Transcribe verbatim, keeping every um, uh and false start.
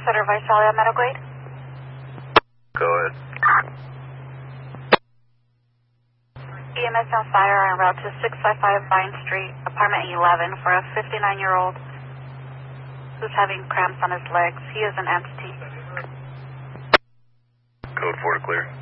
Center Visalia Medical Aid. Go ahead. E M S on fire en route to six five five Vine Street, apartment eleven, for a fifty-nine-year-old who's having cramps on his legs. He is an entity. Code four to clear.